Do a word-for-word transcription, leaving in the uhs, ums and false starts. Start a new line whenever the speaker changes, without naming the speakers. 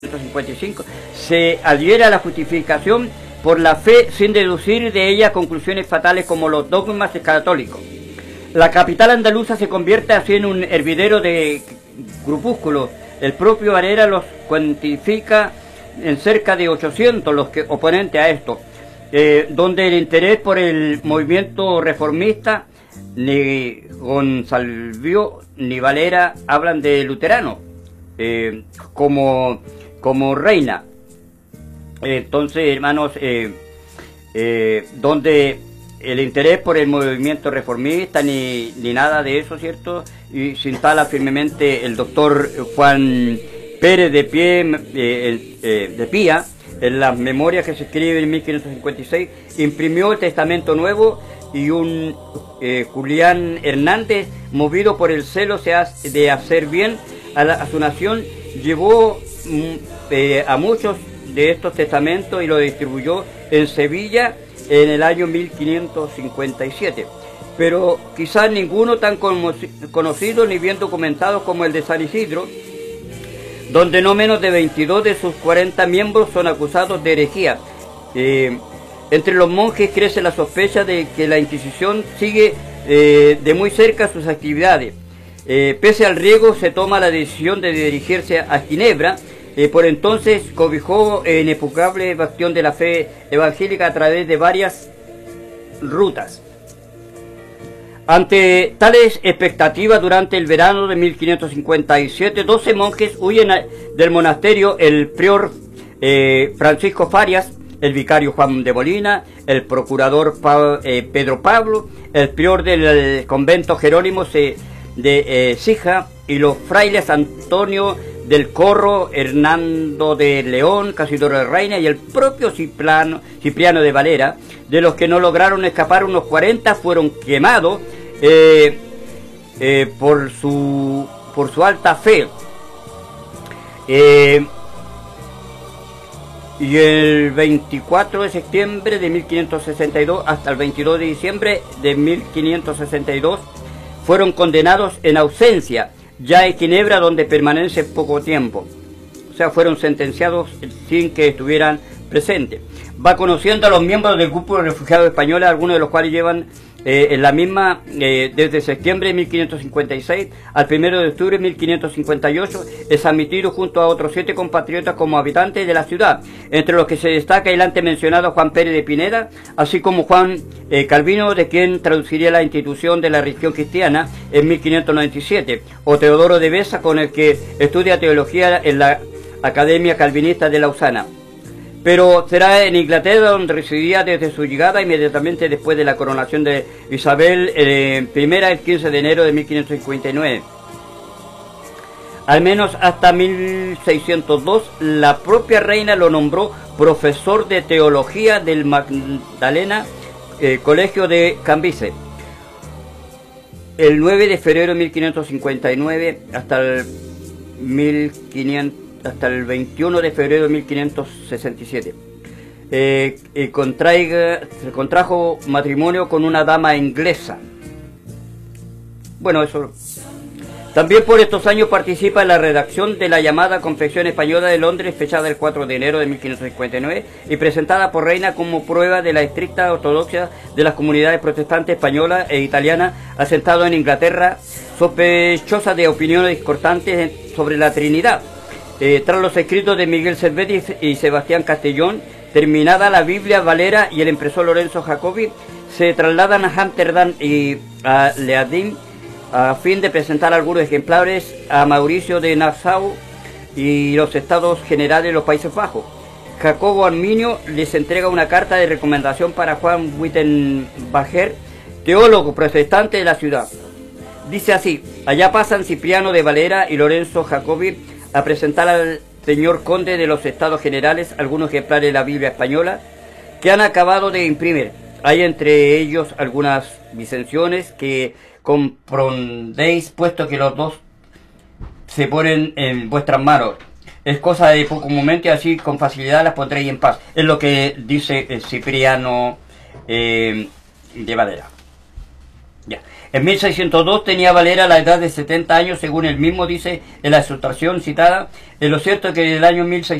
cincuenta y cinco, se adhiere a la justificación por la fe sin deducir de ella conclusiones fatales como los dogmas católicos. La capital andaluza se convierte así en un hervidero de grupúsculos. El propio Varela los cuantifica en cerca de ochocientos los que oponentes a esto, eh, donde el interés por el movimiento reformista, ni Gonzalvio ni Valera hablan de luterano eh, como como reina. Entonces, hermanos, eh, eh, donde el interés por el movimiento reformista ni, ni nada de eso, ¿cierto? Y se instala firmemente el doctor Juan Pérez de Pie, eh, eh, de Pía, en las memorias que se escriben en mil quinientos cincuenta y seis, imprimió el Testamento Nuevo, y un eh, Julián Hernández, movido por el celo de hacer bien a, la, a su nación, llevó eh, a muchos de estos testamentos y lo distribuyó en Sevilla en el año mil quinientos cincuenta y siete, pero quizás ninguno tan conocido ni bien documentado como el de San Isidro, donde no menos de veintidós de sus cuarenta miembros son acusados de herejía. Eh, entre los monjes crece la sospecha de que la Inquisición sigue eh, de muy cerca sus actividades. Eh, pese al riesgo, se toma la decisión de dirigirse a Ginebra. Eh, por entonces cobijó en inexpugnable bastión de la fe evangélica a través de varias rutas. Ante tales expectativas, durante el verano de mil quinientos cincuenta y siete, doce monjes huyen a, del monasterio, el prior eh, Francisco Farias, el vicario Juan de Molina, el procurador pa, eh, Pedro Pablo, el prior del convento Jerónimo de eh, Sija, y los frailes Antonio del Corro, Hernando de León, Casidoro de Reina y el propio Cipriano, Cipriano de Valera. De los que no lograron escapar, unos cuarenta fueron quemados eh, eh, por su por su alta fe. Eh, y el veinticuatro de septiembre de mil quinientos sesenta y dos hasta el veintidós de diciembre de mil quinientos sesenta y dos fueron condenados en ausencia, ya en Ginebra, donde permanece poco tiempo. O sea, fueron sentenciados sin que estuvieran presentes. Va conociendo a los miembros del grupo de refugiados españoles, algunos de los cuales llevan eh, en la misma eh, desde septiembre de mil quinientos cincuenta y seis al primero de octubre de mil quinientos cincuenta y ocho, es admitido junto a otros siete compatriotas como habitantes de la ciudad, entre los que se destaca el antes mencionado Juan Pérez de Pineda, así como Juan eh, Calvino, de quien traduciría la institución de la religión cristiana en mil quinientos noventa y siete, o Teodoro de Besa, con el que estudia teología en la Academia Calvinista de Lausana. Pero será en Inglaterra donde residía desde su llegada, inmediatamente después de la coronación de Isabel eh, I, el quince de enero de mil quinientos cincuenta y nueve. Al menos hasta mil seiscientos dos, la propia reina lo nombró profesor de teología del Magdalena eh, Colegio de Cambises. El nueve de febrero de mil quinientos cincuenta y nueve hasta el mil quinientos hasta el veintiuno de febrero de mil quinientos sesenta y siete. Eh, eh, contraiga, se contrajo matrimonio con una dama inglesa. Bueno, eso. También por estos años participa en la redacción de la llamada Confesión Española de Londres, fechada el cuatro de enero de mil quinientos cincuenta y nueve y presentada por Reina como prueba de la estricta ortodoxia de las comunidades protestantes españolas e italianas asentadas en Inglaterra, sospechosa de opiniones discordantes sobre la Trinidad. Eh, tras los escritos de Miguel Servet y Sebastián Castellón, terminada la Biblia Valera y el impresor Lorenzo Jacobi se trasladan a Ámsterdam y a Leiden a fin de presentar algunos ejemplares a Mauricio de Nassau y los Estados Generales de los Países Bajos. Jacobo Arminio les entrega una carta de recomendación para Juan Wittenbacher, teólogo protestante de la ciudad. Dice así: allá pasan Cipriano de Valera y Lorenzo Jacobi a presentar al señor conde de los Estados Generales algunos ejemplares de la Biblia española que han acabado de imprimir. Hay entre ellos algunas disensiones que comprendéis, puesto que los dos se ponen en vuestras manos. Es cosa de poco momento y así con facilidad las pondréis en paz. Es lo que dice eh, Cipriano eh, de Valera. Ya. En mil seiscientos dos tenía Valera la edad de setenta años, según él mismo dice en la exhortación citada. Eh, lo cierto es que en el año mil seiscientos